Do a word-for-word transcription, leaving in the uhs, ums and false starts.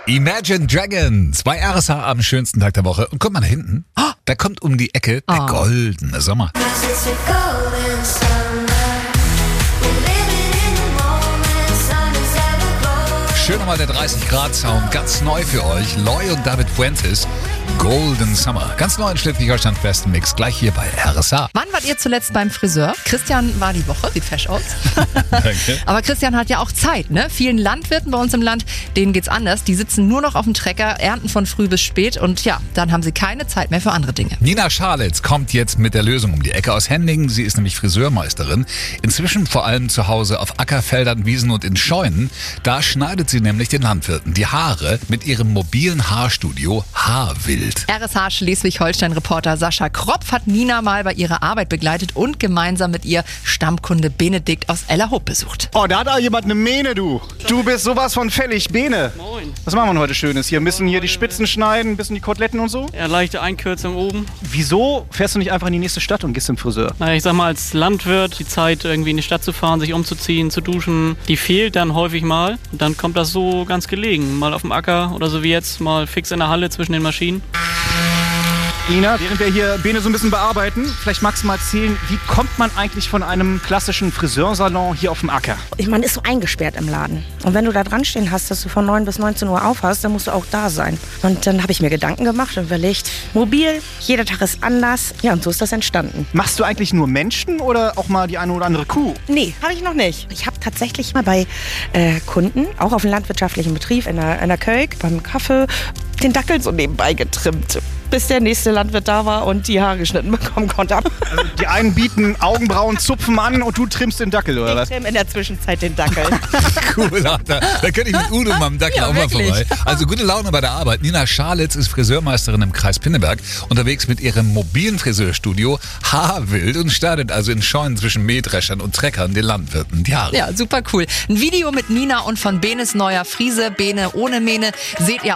Imagine Dragons bei R S H am schönsten Tag der Woche. Und guck mal da hinten, da kommt um die Ecke der Oh. goldene Sommer. Schön nochmal der dreißig Grad Sound, ganz neu für euch. Loy und David Fuentes, Golden Summer. Ganz neu in Schleswig-Holsteins besten Mix, gleich hier bei R S H. Wann wart ihr zuletzt beim Friseur? Christian war die Woche, sieht fesch aus. Danke. Aber Christian hat ja auch Zeit, ne? Vielen Landwirten bei uns im Land, denen geht's anders. Die sitzen nur noch auf dem Trecker, ernten von früh bis spät und ja, dann haben sie keine Zeit mehr für andere Dinge. Nina Scharlitz kommt jetzt mit der Lösung um die Ecke aus Hendingen. Sie ist nämlich Friseurmeisterin. Inzwischen vor allem zu Hause auf Ackerfeldern, Wiesen und in Scheunen. Da schneidet sie nämlich den Landwirten die Haare mit ihrem mobilen Haarstudio Haarwild. R S H Schleswig-Holstein-Reporter Sascha Kropf hat Nina mal bei ihrer Arbeit begleitet und gemeinsam mit ihr Stammkunde Benedikt aus Ellerhoop besucht. Oh, da hat da jemand eine Mähne, du. Du bist sowas von fällig, Bene. Moin. Was machen wir denn heute Schönes hier? Ein bisschen hier die Spitzen schneiden, ein bisschen die Koteletten und so? Ja, leichte Einkürzung oben. Wieso fährst du nicht einfach in die nächste Stadt und gehst zum Friseur? Naja, ich sag mal, als Landwirt die Zeit, irgendwie in die Stadt zu fahren, sich umzuziehen, zu duschen, die fehlt dann häufig mal. Und dann kommt das so ganz gelegen. Mal auf dem Acker oder so wie jetzt, mal fix in der Halle zwischen den Maschinen. Nina, während wir hier Bene so ein bisschen bearbeiten, vielleicht magst du mal erzählen, wie kommt man eigentlich von einem klassischen Friseursalon hier auf dem Acker? Man ist so eingesperrt im Laden. Und wenn du da dran stehen hast, dass du von neun bis neunzehn Uhr auf hast, dann musst du auch da sein. Und dann habe ich mir Gedanken gemacht und überlegt, mobil, jeder Tag ist anders. Ja, und so ist das entstanden. Machst du eigentlich nur Menschen oder auch mal die eine oder andere Kuh? Nee, habe ich noch nicht. Ich habe tatsächlich mal bei äh, Kunden, auch auf einem landwirtschaftlichen Betrieb in der, in der Kölk, beim Kaffee, den Dackel so nebenbei getrimmt, bis der nächste Landwirt da war und die Haare geschnitten bekommen konnte. Also die einen bieten Augenbrauen, Zupfen an und du trimmst den Dackel, oder Ich was? trimme in der Zwischenzeit den Dackel. Cool, da, da könnte ich mit Udo mal am Dackel Ja, auch mal wirklich. vorbei. Also gute Laune bei der Arbeit. Nina Scharlitz ist Friseurmeisterin im Kreis Pinneberg, unterwegs mit ihrem mobilen Friseurstudio Haarwild und startet also in Scheunen zwischen Mähdreschern und Treckern den Landwirten die Haare. Ja, super cool. Ein Video mit Nina und von Benes neuer Frise, Bene ohne Mähne, seht ihr